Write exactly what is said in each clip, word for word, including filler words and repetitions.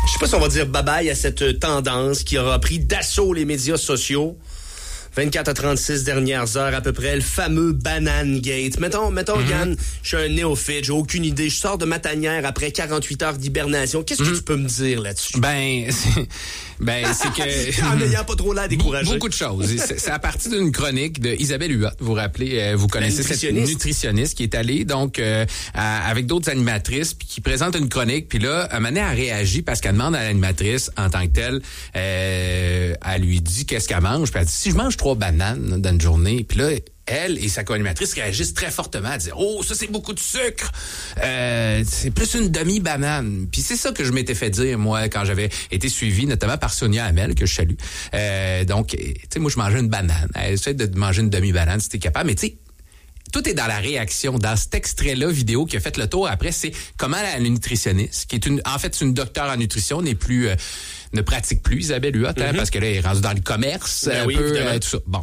Je sais pas si on va dire bye-bye à cette tendance qui aura pris d'assaut les médias sociaux. vingt-quatre à trente-six dernières heures à peu près, le fameux Banane Gate. Mettons, mettons, mm-hmm. Yann, je suis un néophyte, j'ai aucune idée. Je sors de ma tanière après quarante-huit heures d'hibernation. Qu'est-ce mm-hmm. que tu peux me dire là-dessus? Ben, c'est, ben, c'est que... en n'ayant pas trop l'air découragé. Beaucoup de choses. C'est, c'est à partir d'une chronique de Isabelle Huot. Vous vous rappelez, euh, vous connaissez cette nutritionniste qui est allée, donc, euh, à, avec d'autres animatrices, puis qui présente une chronique. Puis là, à un moment donné, elle réagit parce qu'elle demande à l'animatrice, en tant que telle, euh, elle lui dit qu'est-ce qu'elle mange. Puis elle dit, si je mange trois bananes dans une journée, puis là, elle et sa co-animatrice réagissent très fortement à dire « Oh, ça, c'est beaucoup de sucre! Euh, c'est plus une demi-banane. » Puis c'est ça que je m'étais fait dire, moi, quand j'avais été suivi, notamment par Sonia Hamel, que je salue. Euh, donc, tu sais, moi, je mangeais une banane. Elle essaie de manger une demi-banane si t'es capable. Mais tu sais, tout est dans la réaction. Dans cet extrait-là vidéo qui a fait le tour, après, c'est comment la, la nutritionniste, qui est une, en fait, une docteure en nutrition, n'est plus, euh, ne pratique plus Isabelle Huot, mm-hmm. hein, parce qu'elle est rendue dans le commerce, ben un oui, peu, euh, tout ça. Bon.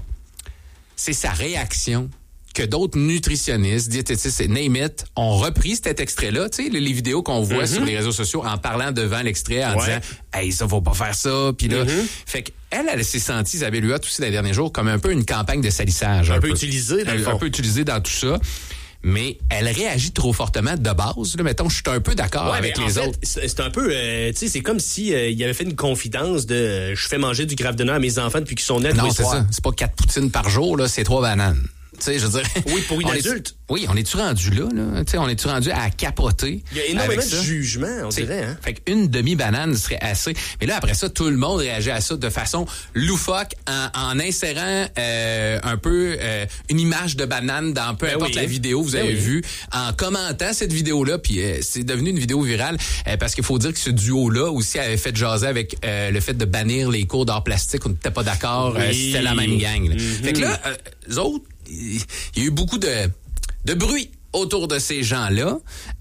C'est sa réaction que d'autres nutritionnistes, diététistes, name it, ont repris cet extrait-là, tu sais, les, les vidéos qu'on voit mm-hmm. sur les réseaux sociaux en parlant devant l'extrait, en ouais. disant « Hey, ça, faut pas faire ça », puis là, mm-hmm. fait qu'elle, elle s'est sentie, Isabelle Huot, aussi, les derniers jours, comme un peu une campagne de salissage. Un, un peu, peu utilisée, dans le fond. Un peu utilisée dans tout ça. Mais elle réagit trop fortement de base. Là, mettons, je suis un peu d'accord ouais, avec les fait, autres. C'est un peu, euh, tu sais, c'est comme si euh, il avait fait une confidence de euh, je fais manger du Kraft Dinner à mes enfants depuis qu'ils sont nés. Non, c'est ça. C'est pas quatre poutines par jour, là, c'est trois bananes. Tu sais, je veux dire. Oui, pour une adulte. Est, oui, on est-tu rendu là, là? Tu sais, on est-tu rendu à capoter? Il y a énormément de jugement, on t'sais, dirait, hein? Fait qu'une demi-banane serait assez. Mais là, après ça, tout le monde réagit à ça de façon loufoque en, en insérant euh, un peu euh, une image de banane dans peu ben importe oui, la vidéo que vous ben avez oui. vue, en commentant cette vidéo-là, puis euh, c'est devenu une vidéo virale euh, parce qu'il faut dire que ce duo-là aussi avait fait jaser avec euh, le fait de bannir les cours d'art plastique. On n'était pas d'accord, oui. euh, c'était la même gang. Là. Mm-hmm. Fait que là, euh, les autres, il y a eu beaucoup de, de bruit autour de ces gens-là.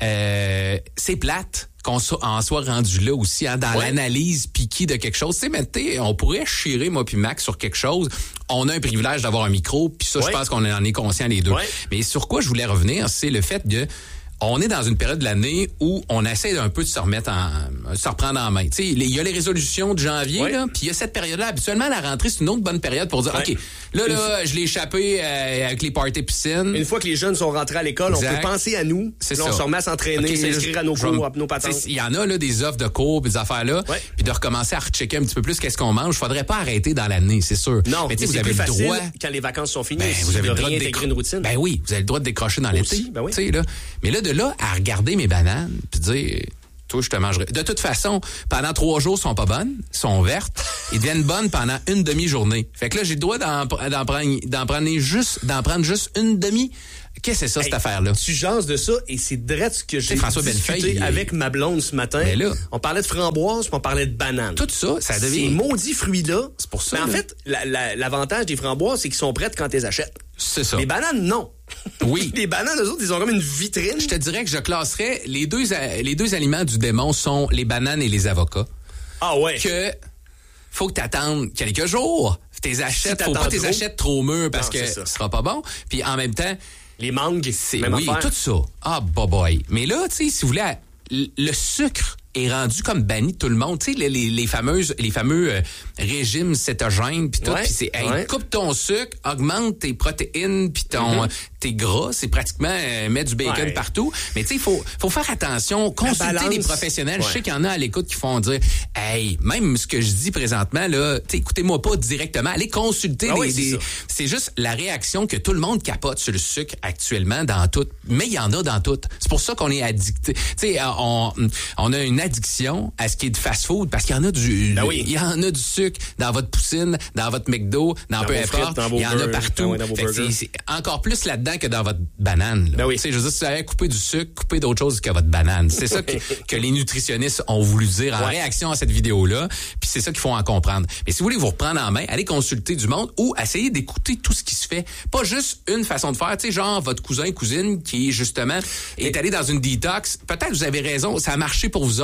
Euh, c'est plate qu'on so, en soit rendu là aussi, hein, dans ouais. l'analyse piquée de quelque chose. Tu sais, mais tu on pourrait chirer, moi puis Max, sur quelque chose. On a un privilège d'avoir un micro, puis ça, ouais. je pense qu'on en est conscient les deux. Ouais. Mais sur quoi je voulais revenir, c'est le fait de... On est dans une période de l'année où on essaie un peu de se remettre en, se reprendre en main. Tu sais, il y a les résolutions de janvier, ouais. là, puis il y a cette période-là. Habituellement, la rentrée, c'est une autre bonne période pour dire, ouais. OK, là, là, je l'ai échappé euh, avec les parties piscines. Une fois que les jeunes sont rentrés à l'école, exact. On peut penser à nous. C'est là, ça. On se remet à s'entraîner, okay, s'inscrire à nos cours, à nos patentes. Il y en a, là, des offres de cours, des affaires-là, ouais. puis de recommencer à rechecker un petit peu plus qu'est-ce qu'on mange. Faudrait pas arrêter dans l'année, c'est sûr. Non, mais tu sais, vous avez le droit. Quand les vacances sont finies, ben, vous avez le droit de réintégrer une routine. Ben oui, vous avez le droit de décrocher dans l'été. Ben oui. Là. Mais là, de là à regarder mes bananes, puis dire, toi, je te mangerai. De toute façon, pendant trois jours, elles sont pas bonnes, sont vertes, ils deviennent bonnes pendant une demi-journée. Fait que là, j'ai le droit d'en, d'en prendre, d'en prendre juste, d'en prendre juste une demi. Qu'est-ce que c'est ça, hey, cette affaire-là? Tu jases de ça et c'est direct ce que j'ai François discuté Bellefeuille, avec ma blonde ce matin. Mais là, on parlait de framboise puis on parlait de bananes. Tout ça, ça devient... Ces maudits fruits-là. C'est pour ça. Mais en là. fait, la, la, l'avantage des framboises, c'est qu'ils sont prêtes quand tu les achètes. C'est ça. Les bananes, non. Oui. Les bananes, eux autres, ils ont comme une vitrine. Je te dirais que je classerais les deux, les deux aliments du démon sont les bananes et les avocats. Ah ouais. Que faut que t'attendes quelques jours. T'es achètes, si faut pas t'es achètes trop mûrs parce non, que ce sera pas bon. Puis en même temps, les mangues, c'est même oui, affaire. Tout ça. Ah, bah boy. Mais là, tu sais, si vous voulez, le sucre est rendu comme banni de tout le monde. Tu sais, les, les, les fameuses, les fameux euh, régimes cétogènes puis tout. Ouais, puis c'est, hey, ouais. coupe ton sucre, augmente tes protéines puis ton, mm-hmm. tes gras. C'est pratiquement euh, mettre du bacon ouais. partout. Mais tu sais, il faut, faut faire attention, consulter des professionnels. Ouais. Je sais qu'il y en a à l'écoute qui font dire, hey, même ce que je dis présentement là, tu sais, écoutez-moi pas directement. Allez consulter ah des, oui, c'est, des c'est juste la réaction que tout le monde capote sur le sucre actuellement dans tout. Mais il y en a dans tout. C'est pour ça qu'on est addicté. Tu sais, on, on a une addiction à ce qui est de fast-food parce qu'il y en a du, ben oui. il y en a du sucre dans votre poutine, dans votre McDo, dans, dans peu importe. Il y en a partout. Ben oui, fait c'est, c'est encore plus là-dedans que dans votre banane. Ben oui. Tu sais, je veux dire, si vous avez coupé du sucre, coupez d'autres choses que votre banane. C'est ça que, que les nutritionnistes ont voulu dire en ouais. réaction à cette vidéo-là. Puis c'est ça qu'il faut en comprendre. Mais si vous voulez vous reprendre en main, allez consulter du monde ou essayez d'écouter tout ce qui se fait. Pas juste une façon de faire. Tu sais, genre votre cousin, cousine qui justement est allé dans une détox. Peut-être vous avez raison, ça a marché pour vous autres.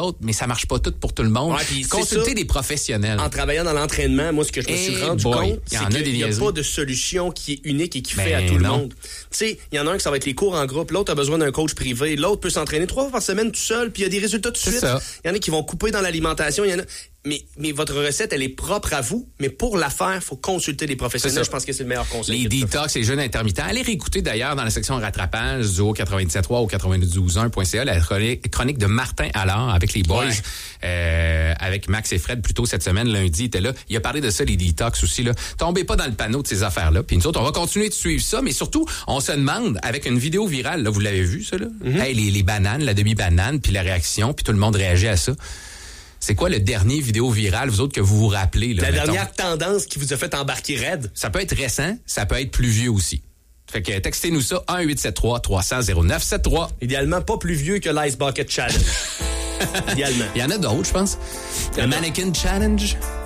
autres, mais ça marche pas tout pour tout le monde. Ouais, consultez des professionnels. En travaillant dans l'entraînement, moi, ce que je me suis hey rendu boy, compte, c'est qu'il n'y a pas de solution qui est unique et qui ben fait à tout non. le monde. Tu sais, il y en a un qui ça va être les cours en groupe, l'autre a besoin d'un coach privé, l'autre peut s'entraîner trois fois par semaine tout seul, puis il y a des résultats tout de suite. Il y en a qui vont couper dans l'alimentation, il y en a... Mais, mais votre recette, elle est propre à vous, mais pour la faire, il faut consulter des professionnels. Je pense que c'est le meilleur conseil. Les détox, les jeûnes intermittents. Allez réécouter d'ailleurs dans la section rattrapage du quatre-vingt-dix-sept trois ou quatre-vingt-douze un point c a la chronique de Martin Allard avec les boys, ouais. euh, avec Max et Fred, plutôt cette semaine, lundi, il était là. Il a parlé de ça, les détox aussi. Là. Tombez pas dans le panneau de ces affaires-là. Puis nous autres, on va continuer de suivre ça, mais surtout, on se demande, avec une vidéo virale, là, vous l'avez vu, ça, là? Mm-hmm. Hey, les, les bananes, la demi-banane, puis la réaction, puis tout le monde réagit à ça. C'est quoi le dernier vidéo viral, vous autres, que vous vous rappelez? Là, la mettons? Dernière tendance qui vous a fait embarquer raide? Ça peut être récent, ça peut être plus vieux aussi. Fait que textez-nous ça, un huit sept trois trois cents zéro neuf sept trois. Idéalement, pas plus vieux que l'Ice Bucket Challenge. Idéalement. Il y en a d'autres, je pense. Le Mannequin Challenge.